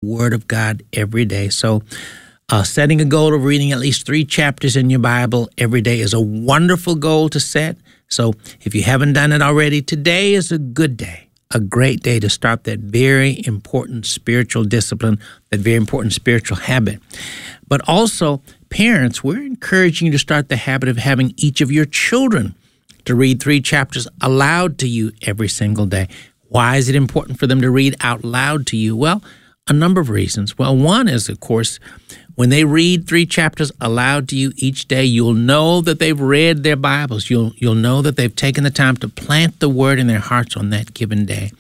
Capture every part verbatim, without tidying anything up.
Word of God every day. So uh, setting a goal of reading at least three chapters in your Bible every day is a wonderful goal to set. So if you haven't done it already, today is a good day, a great day to start that very important spiritual discipline, that very important spiritual habit. But also, parents, we're encouraging you to start the habit of having each of your children to read three chapters aloud to you every single day. Why is it important for them to read out loud to you? Well, a number of reasons. Well, one is, of course, when they read three chapters aloud to you each day, you'll know that they've read their Bibles. You'll you'll know that they've taken the time to plant the Word in their hearts on that given day.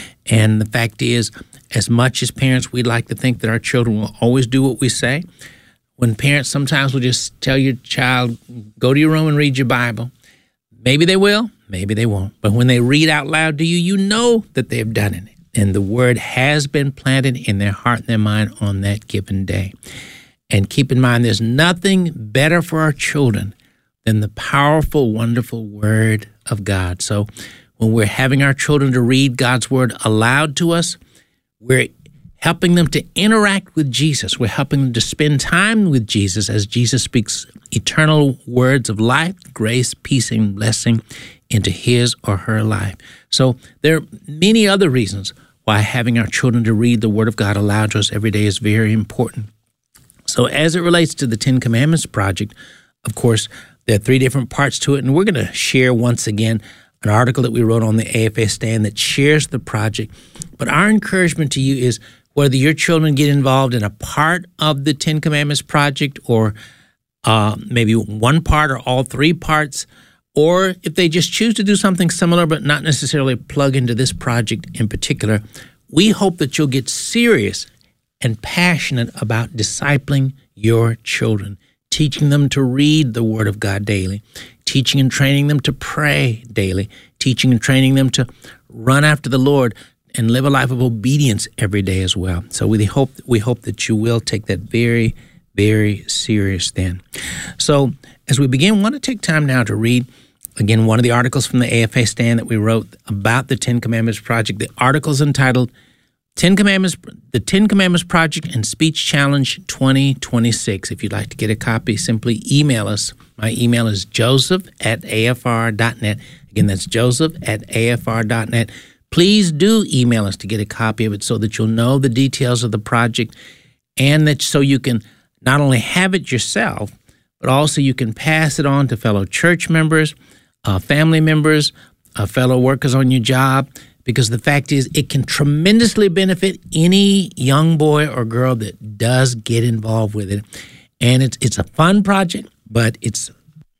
And the fact is, as much as parents, we'd like to think that our children will always do what we say. When parents sometimes will just tell your child, go to your room and read your Bible, maybe they will, maybe they won't. But when they read out loud to you, you know that they've done it. And the Word has been planted in their heart and their mind on that given day. And keep in mind, there's nothing better for our children than the powerful, wonderful Word of God. So when we're having our children to read God's Word aloud to us, we're helping them to interact with Jesus. We're helping them to spend time with Jesus as Jesus speaks eternal words of life, grace, peace, and blessing into his or her life. So there are many other reasons why having our children to read the Word of God aloud to us every day is very important. So as it relates to the Ten Commandments Project, of course, there are three different parts to it, and we're going to share once again an article that we wrote on the A F A stand that shares the project. But our encouragement to you is whether your children get involved in a part of the Ten Commandments Project or uh, maybe one part or all three parts, or if they just choose to do something similar but not necessarily plug into this project in particular, we hope that you'll get serious and passionate about discipling your children, teaching them to read the Word of God daily, teaching and training them to pray daily, teaching and training them to run after the Lord and live a life of obedience every day as well. So we hope we hope that you will take that very, very serious then. So as we begin, I want to take time now to read, again, one of the articles from the A F A stand that we wrote about the Ten Commandments Project. The article is entitled Ten Commandments, The Ten Commandments Project and Speech Challenge twenty twenty-six. If you'd like to get a copy, simply email us. My email is joseph at a f r dot net. Again, that's joseph at a f r dot net. Please do email us to get a copy of it so that you'll know the details of the project and that so you can not only have it yourself, but also you can pass it on to fellow church members, uh, family members, uh, fellow workers on your job, because the fact is it can tremendously benefit any young boy or girl that does get involved with it. And it's it's a fun project, but it's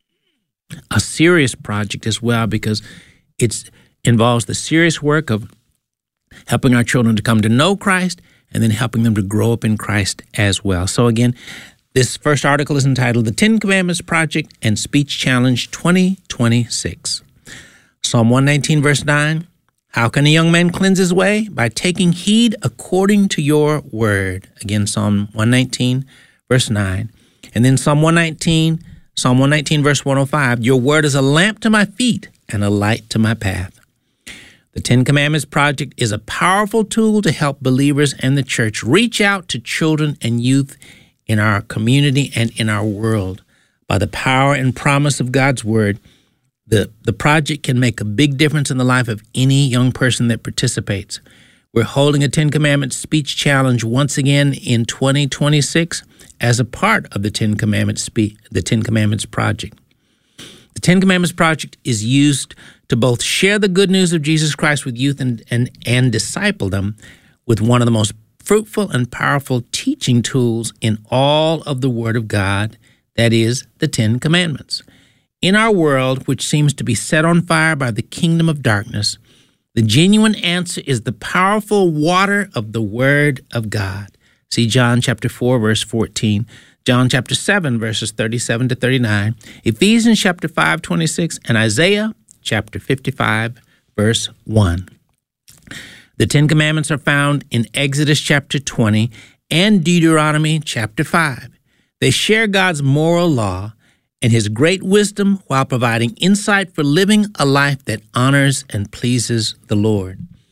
a serious project as well because it involves the serious work of helping our children to come to know Christ and then helping them to grow up in Christ as well. So again, this first article is entitled The Ten Commandments Project and Speech Challenge twenty twenty-six. Psalm one nineteen, verse nine. How can a young man cleanse his way? By taking heed according to your word. Again, Psalm one nineteen, verse nine. And then Psalm one nineteen, Psalm one nineteen, verse one oh five. Your word is a lamp to my feet and a light to my path. The Ten Commandments Project is a powerful tool to help believers and the church reach out to children and youth in our community and in our world. By the power and promise of God's word, The, the project can make a big difference in the life of any young person that participates. We're holding a Ten Commandments speech challenge once again in twenty twenty-six as a part of the Ten Commandments spe- the Ten Commandments Project. The Ten Commandments Project is used to both share the good news of Jesus Christ with youth and, and, and disciple them with one of the most fruitful and powerful teaching tools in all of the Word of God, that is, the Ten Commandments. In our world, which seems to be set on fire by the kingdom of darkness, the genuine answer is the powerful water of the Word of God. See John chapter four, verse fourteen, John chapter seven, verses thirty-seven to thirty-nine, Ephesians chapter five, twenty-six, and Isaiah chapter fifty-five, verse one. The Ten Commandments are found in Exodus chapter twenty and Deuteronomy chapter five. They share God's moral law and his great wisdom while providing insight for living a life that honors and pleases the Lord.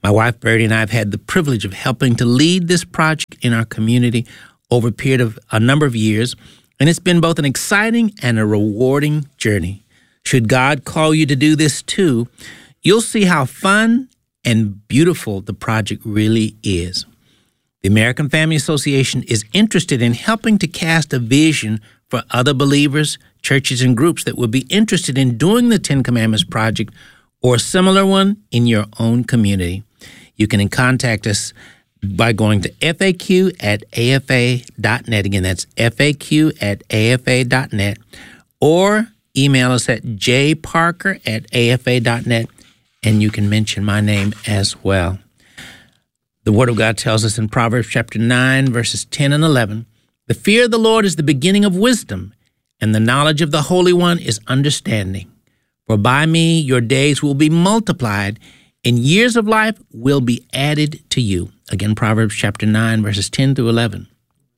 My wife, Birdie, and I have had the privilege of helping to lead this project in our community over a period of a number of years, and it's been both an exciting and a rewarding journey. Should God call you to do this too, you'll see how fun and beautiful the project really is. The American Family Association is interested in helping to cast a vision for other believers, churches, and groups that would be interested in doing the Ten Commandments Project or a similar one in your own community. You can contact us by going to F A Q at A F A dot net. Again, that's F A Q at A F A dot net, or email us at j parker at A F A dot net, and you can mention my name as well. The Word of God tells us in Proverbs chapter nine, verses ten and eleven, "The fear of the Lord is the beginning of wisdom, and the knowledge of the Holy One is understanding. For by me your days will be multiplied, and years of life will be added to you." Again, Proverbs chapter nine, verses ten through eleven.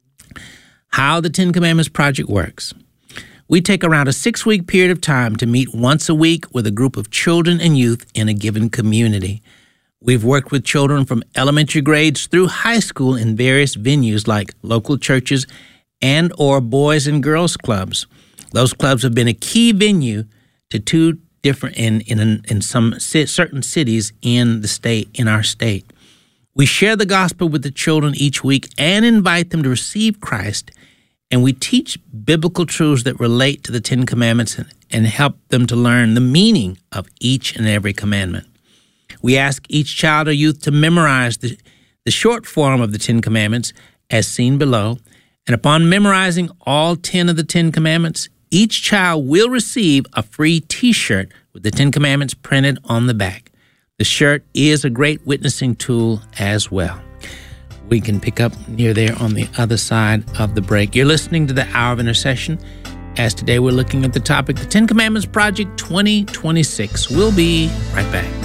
How the Ten Commandments Project works. We take around a six-week period of time to meet once a week with a group of children and youth in a given community. We've worked with children from elementary grades through high school in various venues like local churches and or boys and girls clubs. Those clubs have been a key venue to two different in in in some certain cities in the state in our state. We share the gospel with the children each week and invite them to receive Christ, and we teach biblical truths that relate to the Ten Commandments and, and help them to learn the meaning of each and every commandment. We ask each child or youth to memorize the, the short form of the Ten Commandments as seen below, and upon memorizing all ten of the Ten Commandments, each child will receive a free T-shirt with the Ten Commandments printed on the back. The shirt is a great witnessing tool as well. We can pick up near there on the other side of the break. You're listening to the Hour of Intercession, as today we're looking at the topic, the Ten Commandments Project twenty twenty-six. We'll be right back.